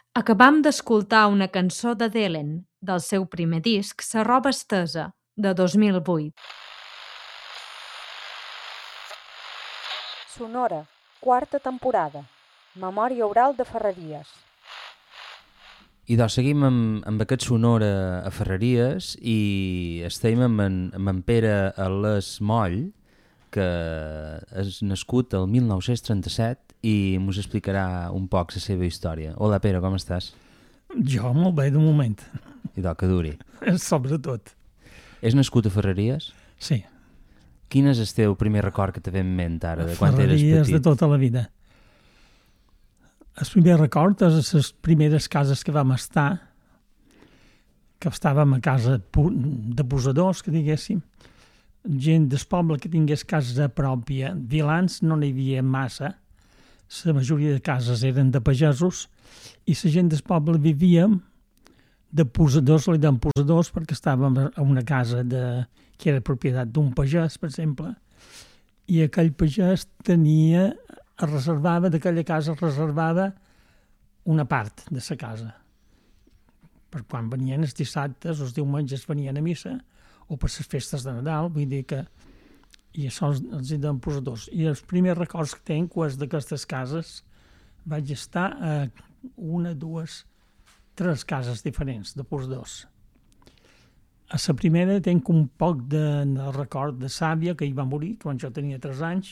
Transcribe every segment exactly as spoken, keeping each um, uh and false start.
Acabam d'escoltar una cançó de Delen, del seu primer disc Sa roba estesa, de dos mil vuit. Sonora, quarta temporada. Memòria oral de Ferreries. I doncs seguim amb, amb aquest Sonora a Ferreries i estem amb en, amb en Pere Alés Moll, que és nascut el mil nou-cents trenta-set i ens explicarà un poc la seva història. Hola Pere, com estàs? Jo molt bé, de moment. I doncs que duri. Sobretot. És nascut a Ferreries? Sí. Quin és el teu primer record que te ve en ment ara, de quan eres Ferreries petit? de tota la vida. El primer record és les primeres cases que vam estar, que estàvem a casa de posadors, que diguéssim. Gent del poble que tingués casa pròpia. Vilans no n'hi havia massa. La majoria de cases eren de pagesos i la gent del poble vivíem de posadors, li deien posadors perquè estàvem a una casa de, que era propietat d'un pagès, per exemple, i aquell pagès tenia, es reservava, d'aquella casa es reservava una part de la casa. Per quan venien els dissabtes, els diumenges venien a missa, o per les festes de Nadal, vull dir que i això els, els deien posadors. I els primers records que tenc és d'aquestes cases vaig estar a una, dues, tres cases diferents de posadors. A la primera tenc un poc de, de record de sàvia, que hi va morir quan jo tenia tres anys.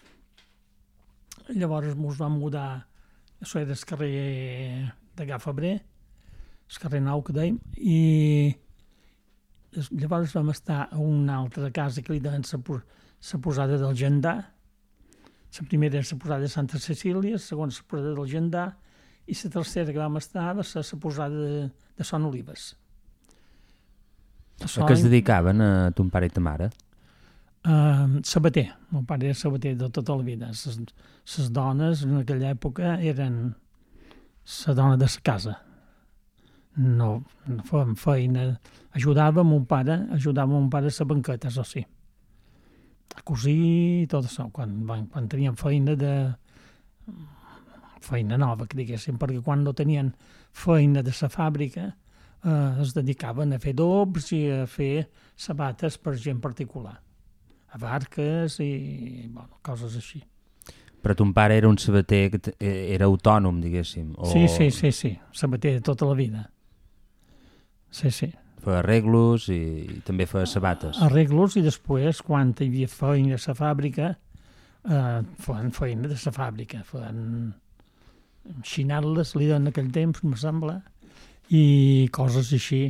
Llavors ens vam mudar, això era el carrer de Gafebrer, el carrer Nou que dèiem, i llavors vam estar a una altra casa que li deien la posada del Gendà. La primera era la posada de Santa Cecília, la segona la posada del Gendà, i la tercera que vam estar va ser la posada de, de Son Olives. A què es dedicaven a ton pare i ta mare? Uh, sabater. Mon pare era sabater de tota la vida. Les dones en aquella època eren la dona de la casa. No, no fèiem feina. Ajudava mon pare, ajudava mon pare a la banqueta, això sí. A cosir i tot això. Quan, quan tenien feina de... feina nova, que diguéssim, perquè quan no tenien feina de la fàbrica eh, es dedicaven a fer dobs i a fer sabates per gent particular. A barques i bueno, coses així. Però ton pare era un sabater que era autònom, diguéssim? O... Sí, sí, sí, sí, sabater de tota la vida. Sí, sí. Feia arreglos i, i també feia sabates. Arreglos i després, quan hi havia feina a la fàbrica, eh, feien feina de la fàbrica, feien xinat-les, li deien en aquell temps, em sembla, i coses així.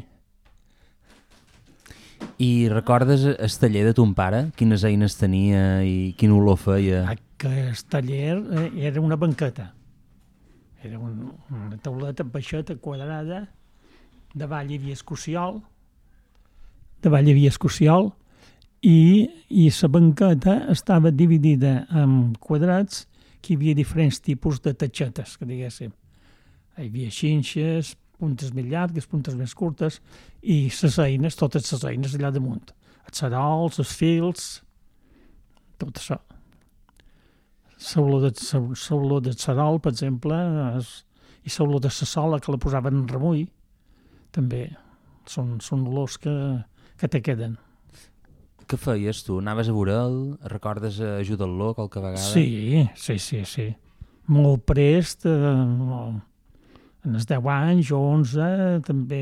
I recordes el taller de ton pare? Quines eines tenia i quin olor feia? Aquest taller era una banqueta. Era un, una tauleta baixeta, quadrada, davall hi havia escociol, davall hi havia escociol, i, i la banqueta estava dividida en quadrats que hi havia diferents tipus de tatxetes, que diguéssim. Hi havia xinxes, puntes més llargues, puntes més curtes, i les eines, totes les eines allà damunt. Els cerols, els fils, tot això. L'olor de, l'olor de cerol, per exemple, és, i l'olor de la sola, que la posaven en remull, també són, són olors que, que te queden. Què feies tu? Anaves a veure'l? Recordes ajudar-lo qualque vegada? Sí, sí, sí, sí. Molt prest, eh, en els deu anys o onze, també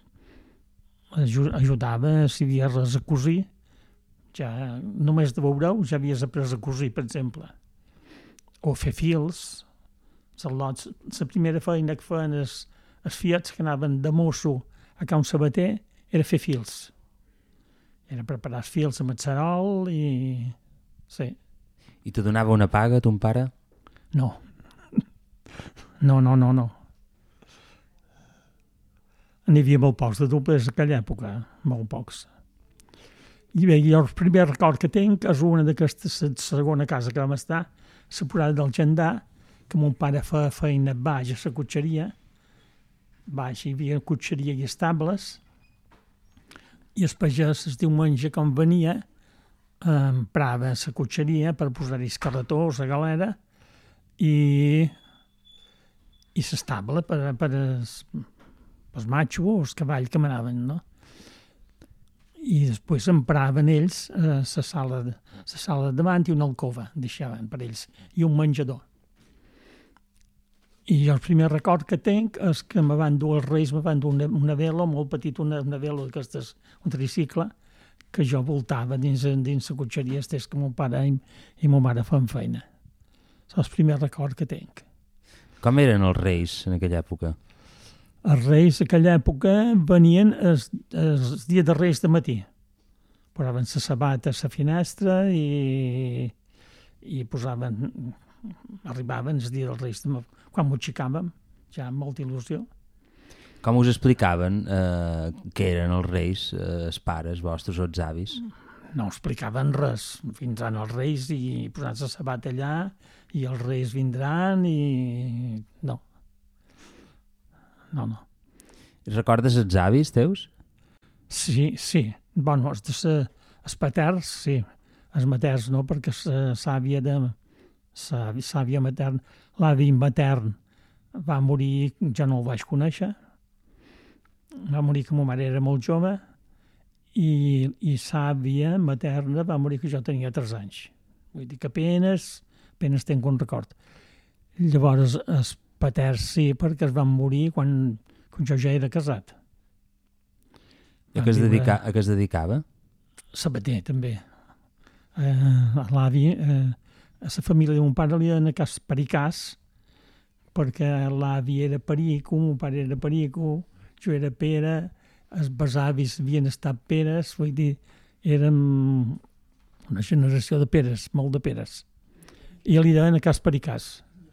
ajudava si hi havia res a cosir. Ja, només de veure-ho ja havies après a cosir, per exemple. O fer fils. La primera feina que feien els, els fiats que anaven de mosso a Can Sabater era fer fils. Era preparar els fils amb el cerol i... sí. I te donava una paga, ton pare? No. No, no, no, no. N'hi havia molt pocs de dobles en aquella època, molt pocs. I bé, jo el primer record que tinc és una d'aquestes, la segona casa que vam estar, la posada del Gendà, que mon pare feia feina baix a la cotxeria. Baix hi havia cotxeria i estables, i el pagès el diumenge, quan venia, emprava la cotxeria per posar-hi els carretons, la galera, i i l'estable per, per els, els matxos o els cavalls que manaven, no? I després empraven ells la sala, de, la sala de davant i una alcova, deixaven per ells, i un menjador. I jo el primer record que tenc és que me van dur els reis, me van dur una, una vela molt petita, una, una vela d'aquestes, un tricicle, que jo voltava dins, dins la cotxeria, des que mon pare i, i mon mare fan feina. És el primer record que tenc. Com eren els reis en aquella època? Els reis en aquella època venien el, el dia de reis de matí. Posaven la sabata a la finestra i, i posaven... Arribaven el dia dels reis de matí. Quan m'ho aixecàvem, ja amb molta il·lusió. Com us explicaven eh, què eren els reis, eh, els pares vostres o els avis? No explicaven res. Vindran els reis i posaran la sabata allà i els reis vindran i... No. No, no. Recordes els avis teus? Sí, sí. Bueno, els, de sa, els paterns, sí. Els materns no, perquè la sàvia de... La sàvia materna, l'avi matern va morir, ja no el vaig conèixer, va morir que ma mare era molt jove i, i sàvia materna va morir que jo tenia tres anys. Vull dir que apenes, apenes tenc un record. Llavors els paterns sí, perquè es van morir quan, quan jo ja era casat. A què es, dedica, a què es dedicava? Sabater, també. Eh, l'avi... Eh, a la família de mon pare li deien cas pericàs, perquè l'avi era perico, mon pare era perico, jo era Pere, els besavis havien estat Peres, vull dir, érem una generació de Peres, molt de Peres. I li deien cas pericàs.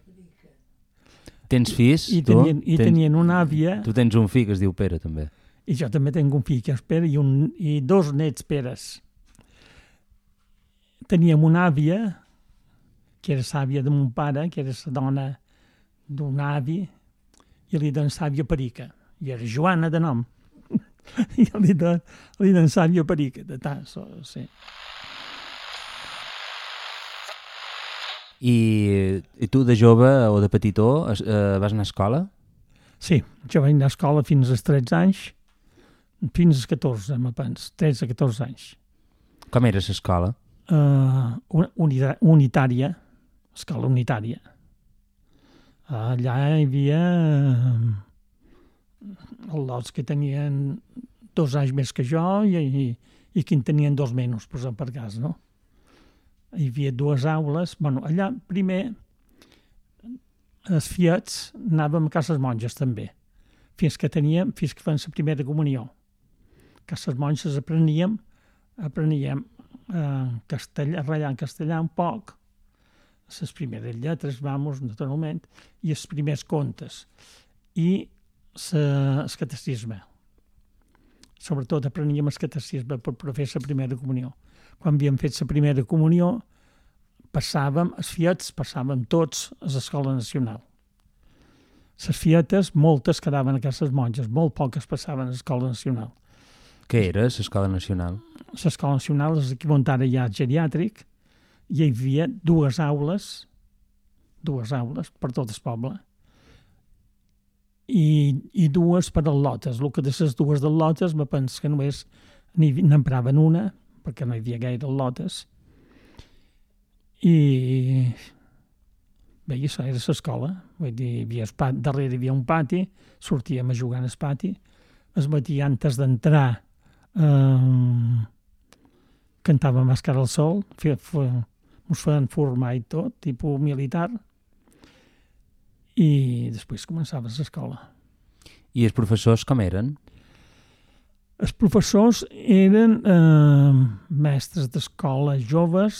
Tens fills, I tu? tenien, I tens... tenien una àvia... Tu tens un fill que es diu Pere, també. I jo també tinc un fill que és Pere i, un, i dos nets Peres. Teníem una àvia que era sàvia de mon pare, que era la dona d'un avi, i li deien sàvia perica. I era Joana de nom. I li deien, li deien sàvia perica. De tant, so, sí. I, I tu de jove o de petitó eh, vas anar a escola? Sí, jo vaig anar a escola fins als tretze anys, fins als catorze, me pens, tretze a catorze anys. Com era l'escola? Uh, unita, unitària, escola unitària. Allà hi havia uh, els que tenien dos anys més que jo i, i, i qui en tenien dos menys, per per cas, no? Hi havia dues aules. Bueno, allà primer els fiets anàvem a cases monges també, fins que teníem, fins que fèiem la primera comunió. Cases monges apreníem, apreníem eh, castellà, ratllar en castellà un poc, les primeres lletres, vamos, naturalment, i els primers contes, i el catecisme. Sobretot apreníem el catecisme per, per fer la primera comunió. Quan havíem fet la primera comunió, passàvem, els fiets passàvem tots a l'Escola Nacional. Les fietes, moltes quedaven a cases monges, molt poques passaven a l'Escola Nacional. Què era l'Escola Nacional? L'Escola Nacional és aquí on ara hi ha geriàtric, i hi havia dues aules, dues aules per tot el poble, i, i dues per al·lotes. El que de les dues al·lotes, me penso que només n'empraven una, perquè no hi havia gaire al·lotes, i bé, això era l'escola. Vull dir, hi havia pat, darrere hi havia un pati, sortíem a jugar al pati, el matí antes d'entrar eh, cantàvem Màscara al sol, fe, fe, ens feien formar i tot, tipus militar, i després començava l'escola. I els professors com eren? Els professors eren eh, mestres d'escola joves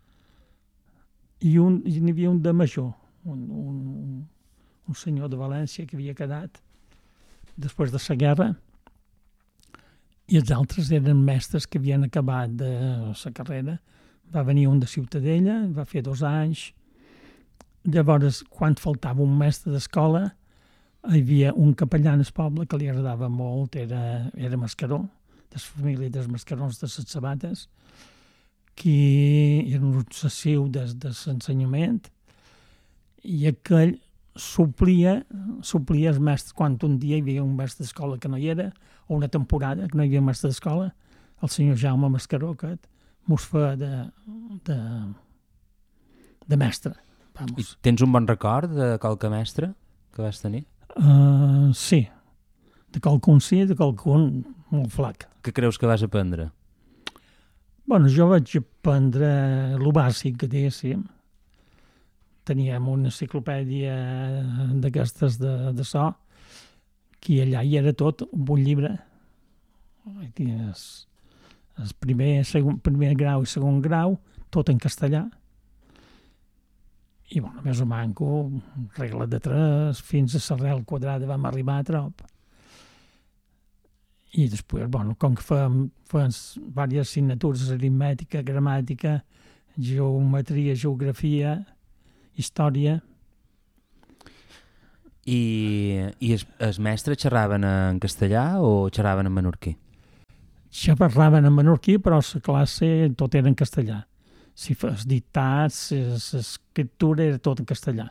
i, un, i n'hi havia un de major, un, un, un senyor de València que havia quedat després de la guerra, i els altres eren mestres que havien acabat de la carrera. Va venir un de Ciutadella, va fer dos anys. Llavors, quan faltava un mestre d'escola, hi havia un capellà al poble que li agradava molt, era, era mascaró, de la família dels mascarons de les sabates, qui era un obsessiu de, de l'ensenyament, i aquell suplia, suplia els mestres, quan un dia hi havia un mestre d'escola que no hi era, o una temporada que no hi havia mestre d'escola, el senyor Jaume Mascaró, aquest, mos fa de, de, de mestre. Vamos. I tens un bon record de qualque mestre que vas tenir? Uh, sí, de qualcun sí, de qualcun molt flac. Què creus que vas aprendre? Bueno, jo vaig aprendre el bàsic, que diguéssim. Teníem una enciclopèdia d'aquestes de, de so, que allà hi era tot, un llibre. El, el primer, segon, primer grau i segon grau, tot en castellà. I, bueno, més o manco, regla de tres, fins a l'arrel quadrada vam arribar a trop. I després, bueno, com que fèiem, fèiem diverses assignatures, aritmètica, gramàtica, geometria, geografia, història. I, i els, els mestres xerraven en castellà o xerraven en menorquí? Ja parlaven en menorquí, però la classe tot era en castellà. Si fes dictats, l'escriptura era tot en castellà.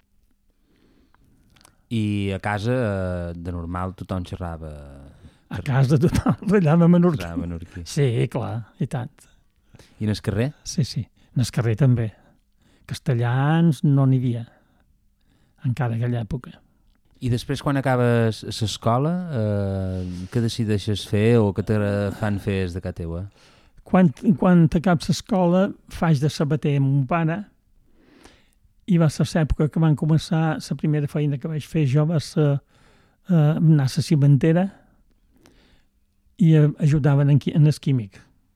I a casa, de normal, tothom xerrava... A casa tothom ratllava menorquí. Xerrava menorquí. Sí, clar, i tant. I en el carrer? Sí, sí, en el carrer també. Castellans no n'hi havia, encara en aquella època. I després, quan acabes l'escola, eh, què decideixes fer o què te fan fer des de casa teua? Quan, quan acabes l'escola, faig de sabater amb mon pare, i va ser l'època que van començar, la primera feina que vaig fer jo va ser eh, anar a la cimentera i ajudaven en, en el químic.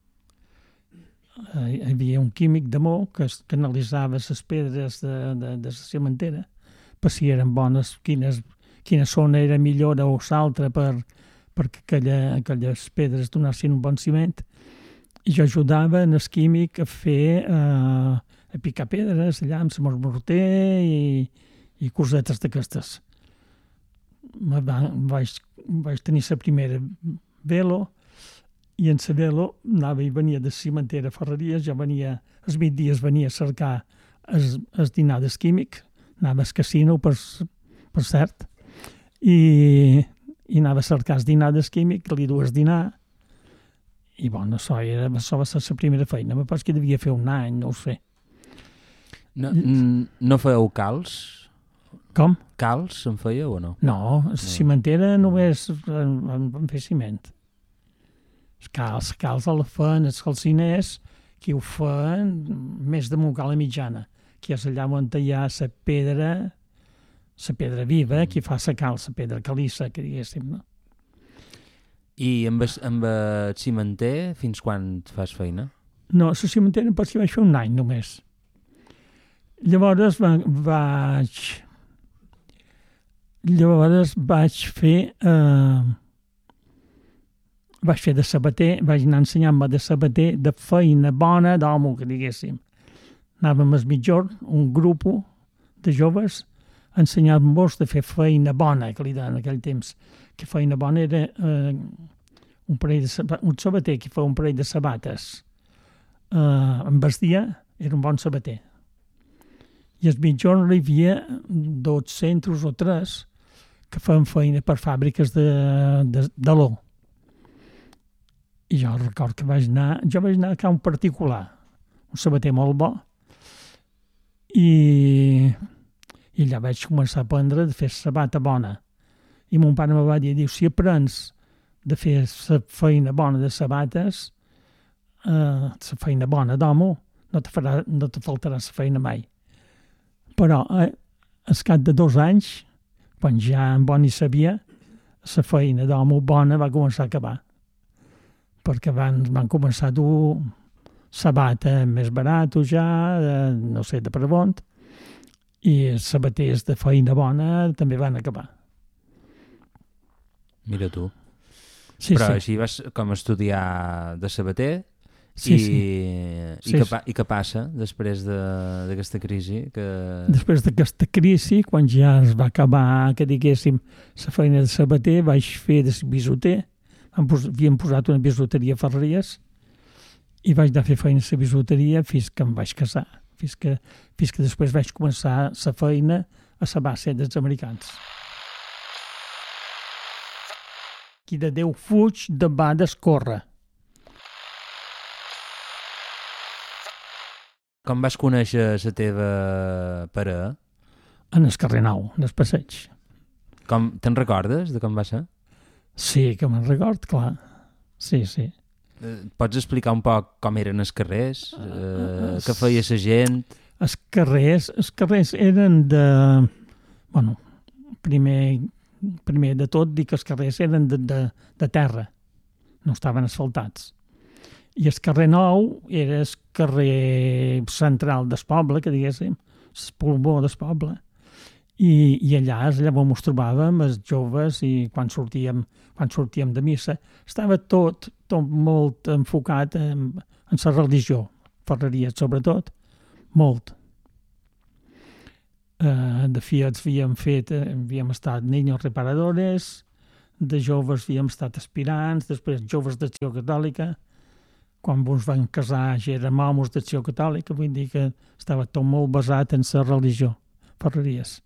Hi havia un químic de Mo que, que analitzava les pedres de, de, de la cimentera per si eren bones, quines, quina zona era millor o l'altra per, perquè aquella, aquelles pedres donessin un bon ciment. I jo ajudava en el químic a fer, eh, a picar pedres allà amb el morter i, i cosetes d'aquestes. Vaig, vaig tenir la primera velo, i en la velo anava i venia de cimentera a Ferreries, ja venia, els vint dies venia a cercar el, el dinar del químic, anava al casino, per, per cert, i, i anava a cercar el dinar del químic, li dues dinar, i bueno, això, era, això va ser la primera feina, me penso que devia fer un any, no ho sé. No, no fèieu calç? Com? Calç en feia o no? No, la cimentera només en, en, en fer ciment. Els calç, calç el fan els calciners, que ho fan més damunt que la mitjana, que és allà on hi ha la pedra, la pedra viva, que fa la calç, la pedra calissa, que diguéssim, no? I amb el, amb el cimenter, fins quan fas feina? No, la cimentera potser vaig fer un any només. Llavors va, vaig... Llavors vaig fer... Eh, vaig fer de sabater, vaig anar ensenyant-me de sabater, de feina bona d'home, que diguéssim. Anàvem al mitjorn, un grup de joves, ensenyant-nos de fer feina bona, que li deien en aquell temps. Que feina bona era eh, un parell de un sabater que fa un parell de sabates. Eh, en vestia, era un bon sabater. I al mitjorn hi havia dos centres o tres que feien feina per fàbriques de, de, de l'O. I jo record que vaig anar, jo vaig anar a un particular, un sabater molt bo, i, i allà vaig començar a aprendre de fer sabata bona. I mon pare me va dir, diu, si aprens de fer la feina bona de sabates, eh, la feina bona d'home, no te, farà, no te faltarà la feina mai. Però, eh, al cap de dos anys, quan ja en Boni sabia, la feina d'home bona va començar a acabar. Perquè van, van començar a dur sabata més barat ja, eh, no sé, de per on, i els sabaters de feina bona també van acabar. Mira tu. Sí, Però sí. així vas com a estudiar de sabater Sí, i, sí. i, Sí, què, i què passa després d'aquesta de, crisi? Que... Després d'aquesta crisi, quan ja es va acabar, que diguéssim, la feina de sabater, vaig fer de bisuter. Havíem posat una bisuteria a Ferreries i vaig anar a fer feina a la bisuteria fins que em vaig casar. Fins que, fins que després vaig començar la feina a la base dels americans. Qui de Déu fuig, de bades corre. Com vas conèixer la teva parella? En el carrer Nou, en el passeig. Com, te'n recordes de com va ser? Sí, que me'n record, clar. Sí, sí. Eh, pots explicar un poc com eren els carrers? Eh, què feia la gent? Els carrers, els carrers eren de... Bueno, primer, primer de tot dic que els carrers eren de, de, de terra, no estaven asfaltats. I el carrer Nou era el carrer central del poble, que diguéssim, el pulmó del poble. I, i allà, allà on ens trobàvem, els joves, i quan sortíem, quan sortíem de missa, estava tot, tot molt enfocat en, en la religió, Ferreries sobretot, molt. Uh, de fiats havíem fet, havíem estat niños reparadores, de joves havíem estat aspirants, després joves d'acció catòlica, quan ens vam casar ja érem homes d'acció catòlica, vull dir que estava tot molt basat en la religió, Ferreries.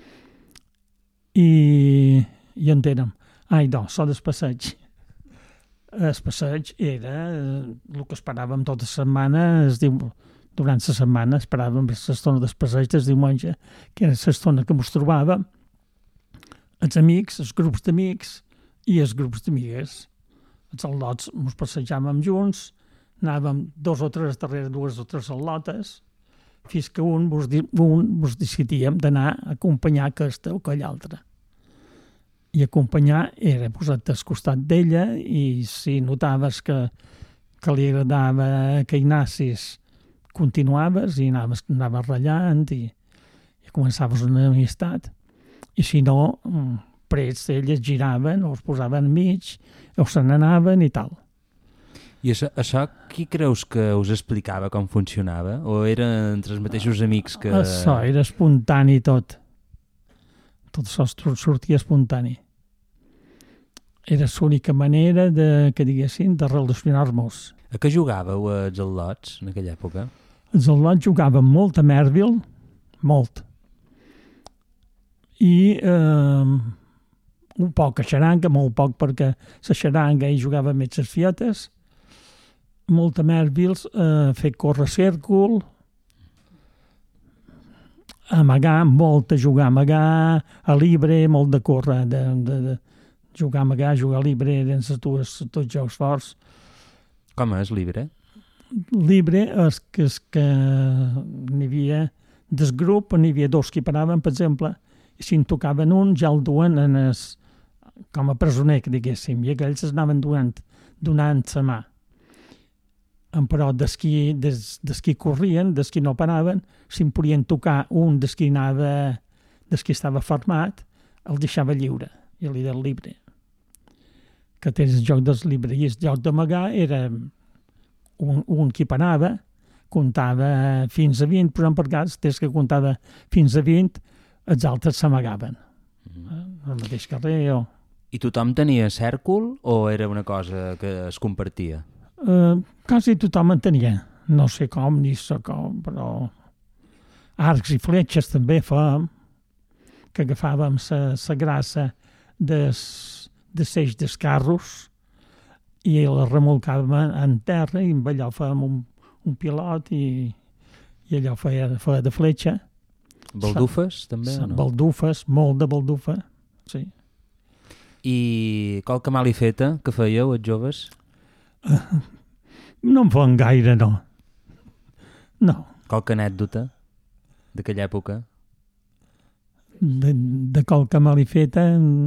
I, i on érem? Ai, no, so del passeig. El passeig era el que esperàvem tota la setmana, es diu, durant la setmana esperàvem l'estona del passeig del diumenge, que era l'estona que ens trobàvem, els amics, els grups d'amics i els grups d'amigues. Els al·lots ens passejàvem junts, anàvem dos o tres darrere dues o tres al·lotes, fins que un vos, un vos decidíem d'anar a acompanyar aquesta o aquella altra. I acompanyar era posar-te al costat d'ella i si notaves que, que li agradava que hi anessis, continuaves i anaves, anaves ratllant i, i començaves una amistat. I si no, prets elles giraven o es posaven mig o se n'anaven i tal. I això, això qui creus que us explicava com funcionava? O era entre els mateixos amics que... Això era espontani tot. Tot això sortia espontani. Era l'única manera de, que diguéssim, de relacionar-nos. A què jugàveu els al·lots en aquella època? Els al·lots jugaven molt a Merville, molt. I eh, un poc a xaranga, molt poc perquè la xaranga hi jugava més les fietes, molt a Merville, eh, fer córrer cèrcol, amagar, molt a jugar a amagar, a libre, molt de córrer, de, de, de jugar a amagar, jugar a libre, eren els dos, tots jocs forts. Com és libre? Libre és que, és que n'hi havia, del grup n'hi havia dos que hi paraven, per exemple, i si en tocaven un ja el duen en es, com a presoner, que diguéssim, i aquells es anaven donant, donant la mà. Però des qui, des, des qui corrien, des qui no paraven, si en podien tocar un des qui anava, des qui estava format, el deixava lliure, i li del libre. Que tens el joc dels llibres, i el joc d'amagar era un, un qui parava, comptava fins a vint, però en per cas, des que comptava fins a vint, els altres s'amagaven. Mm-hmm. Al mateix carrer o... I tothom tenia cèrcol o era una cosa que es compartia? Uh, quasi tothom en tenia, no sé com ni sé com, però arcs i fletxes també fèiem, que agafàvem la grassa des, de seix dels carros i la remolcàvem en terra i amb allò fèiem un, un pilot i, i allò feia, feia de fletxa. Baldufes, també, o no? Baldufes, molt de baldufa, sí. I qualque malifeta que fèieu, els joves? Uh, no en fan gaire, no. No. Qualque anècdota d'aquella època? De, de qualque malifeta...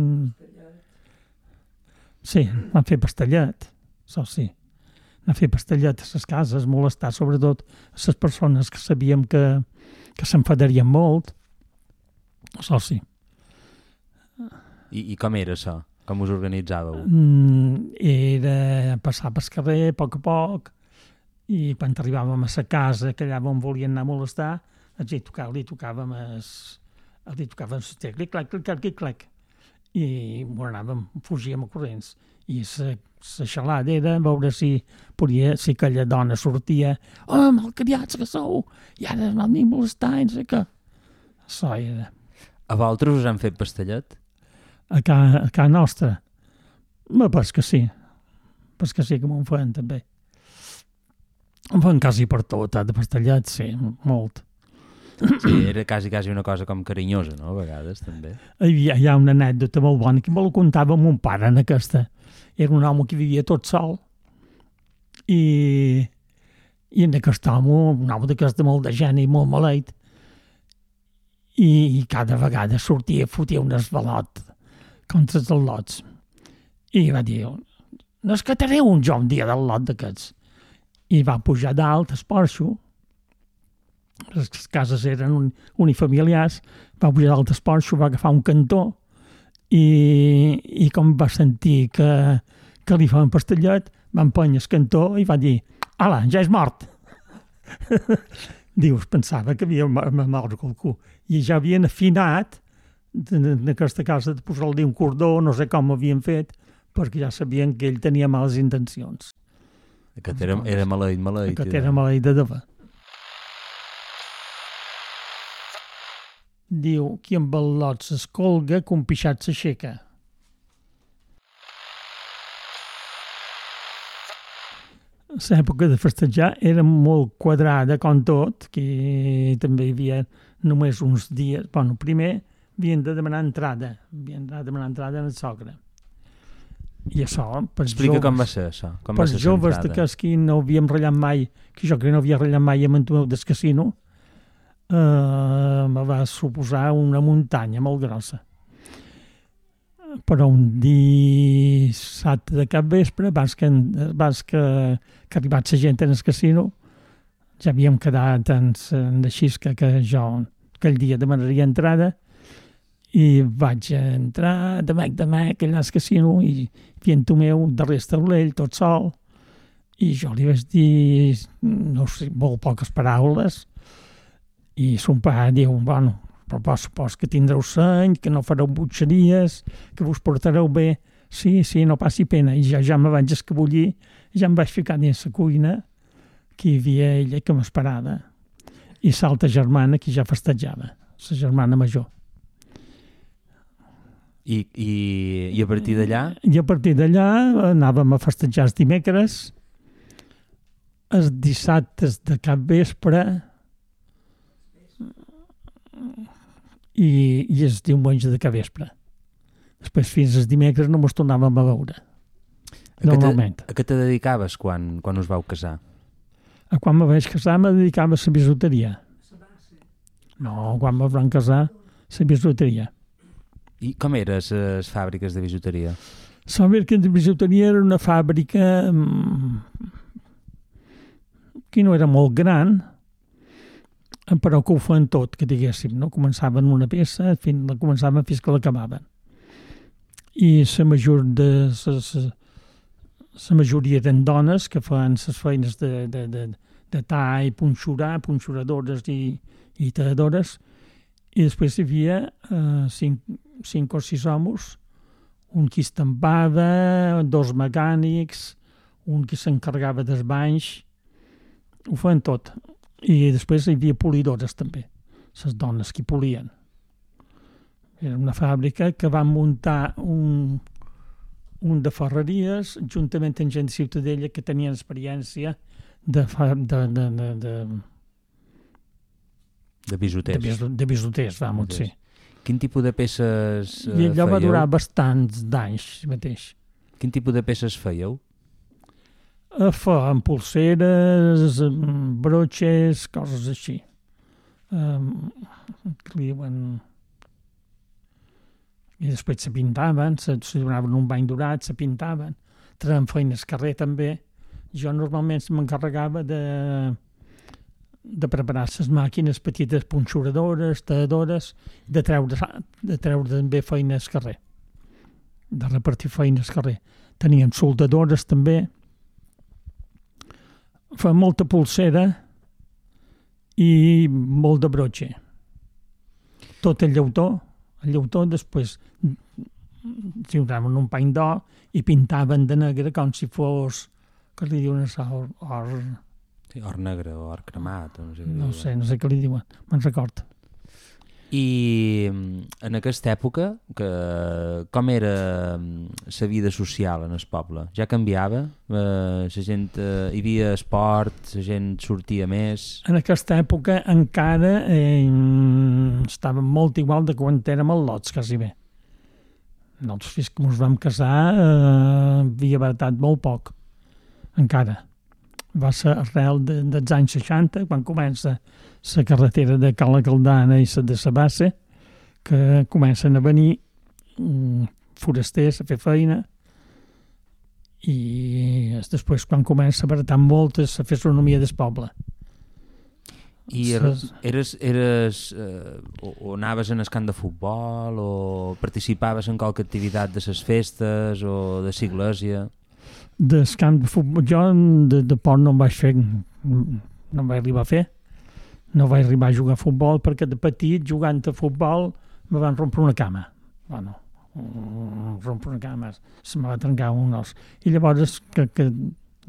Sí, van fer pastellet, això sí. Van fer pastellet a les cases, molestar sobretot a les persones que sabíem que, que s'enfadarien molt. Això sí. I, I com era això? Com us organitzàveu? Mm, era passar pel carrer a poc a poc i quan arribàvem a la casa, que allà on volien anar a molestar, els hi tocava, li tocàvem els, els hi tocàvem els clic, clac, clic, clac, clic, clac. I bueno, anàvem, fugíem a corrents. I la xalada era veure si podia, si aquella dona sortia, oh, malcriats que sou, i ara m'han de molestar, i no sé què. Això era. A vosaltres us han fet pastellet? A ca, a ca nostra? Ma, pas que sí. Pas que sí que m'ho fan, també. Em fan quasi per tot, eh, de pastellet, sí, molt. Sí, era quasi, quasi una cosa com carinyosa, no?, a vegades, també. Hi ha, hi ha una anècdota molt bona que me la contava mon pare en aquesta. Era un home que vivia tot sol i, i en aquest home, un home d'aquesta molt de geni, molt maleït, i, i cada vegada sortia i fotia un esvalot contra els lots. I va dir, n'escataré un jo un dia del lot d'aquests. I va pujar dalt, es porxo, les cases eren un, unifamiliars, va pujar dalt es porxo, va agafar un cantó i, i com va sentir que, que li feien pastellet, va empènyer el cantó i va dir, ala, ja és mort. Dius, pensava que havia mort qualcú. I ja havien afinat en aquesta casa de posar-li un cordó, no sé com ho havien fet, perquè ja sabien que ell tenia males intencions. Aquest era, era maleït, maleït. Aquest era maleït de debò. Diu, qui amb el lot s'escolga, que un pixat s'aixeca. L'època de festejar era molt quadrada, com tot, que també hi havia només uns dies. Bueno, primer havien de demanar entrada, havien de demanar entrada en el sogre. I això, pels Explica joves, com va ser això. Com pels va ser joves l'entrada. d'aquests que no havíem ratllat mai, que jo crec que no havia ratllat mai amb el del casino, eh, me va suposar una muntanya molt grossa. Però un dissabte de cap vespre, abans que, abans que, que arribat la gent en el casino, ja havíem quedat en, en la xisca que jo aquell dia demanaria entrada i vaig entrar de mec de mec allà al casino i fient-ho meu darrere el taulell, tot sol, i jo li vaig dir, no sé, molt poques paraules, i son pare diu, bueno, però supos que tindreu seny, que no fareu butxeries, que vos portareu bé. Sí, sí, no passi pena. I ja, ja me vaig escabullir, ja em vaig ficar dins la cuina, que hi havia ella que m'esperava, i l'altra germana que ja festejava, la germana major. I, i, i a partir d'allà? I a partir d'allà anàvem a festejar els dimecres, els dissabtes de cap vespre i, i els diumenges de cap vespre. Després, fins als dimecres, no mos tornàvem a veure. Normalment. A què te dedicaves quan, quan us vau casar? A quan me vaig casar me dedicava a la bisuteria. No, quan me van casar, la bisuteria. I com eren les fàbriques de bisuteria? La fàbrica de bisuteria era una fàbrica que no era molt gran, però que ho feien tot, que diguéssim, no? Començaven una peça, fins, la començaven fins que l'acabaven. I la major de la majoria eren dones que feien les feines de, de, de, de tall, punxurar, punxuradores i, i talladores, i després hi havia eh, cinc, cinc o sis homes, un que estampava, dos mecànics, un que s'encarregava dels banys, ho feien tot. I després hi havia polidores també, les dones que polien. Era una fàbrica que van muntar un, un de ferreries, juntament amb gent de Ciutadella que tenien experiència de, de, de, de, de De bisuters. De, bisu, de bisuters, vamos, sí. Quin tipus de peces eh, I allò fèieu? va durar bastants d'anys mateix. Quin tipus de peces fèieu? A Fèiem pulseres, broches, coses així. Um, que li diuen... I després se pintaven, se, se donaven un bany durat, se pintaven. Treien feines carrer també. Jo normalment m'encarregava de... de preparar les màquines petites punxuradores, talladores, de treure, de treure també feines carrer, de repartir feines carrer. Teníem soldadores també, fa molta pulsera i molt de broche. Tot el llautó, el llautó després s'hi usaven un pany d'or i pintaven de negre com si fos, que li diuen això, or... or Sí, or negre o or cremat. O no sé, no sé, no sé què li diuen, me'n record. I en aquesta època, que, com era la vida social en el poble? Ja canviava? Eh, la gent, eh, hi havia esport, la gent sortia més? En aquesta època encara eh, estàvem molt igual de quan érem al Lots, quasi bé. Nosaltres, fins que ens vam casar, eh, havia baratat molt poc, encara. Va ser arrel de, dels anys seixanta, quan comença la carretera de Cala Caldana i la de la Bassa, que comencen a venir mm, forasters a fer feina, i després, quan comença a baratar molt, a fer l'economia del poble. I eres, eres, eres eh, o, o anaves en el camp de futbol, o participaves en qualque activitat de les festes o de l'església? Del camp de futbol, jo de, de port no em vaig fer, no em vaig arribar a fer. No vaig arribar a jugar a futbol perquè de petit, jugant a futbol, me van rompre una cama. Bueno, rompre una cama, se me va trencar un os. I llavors, que, que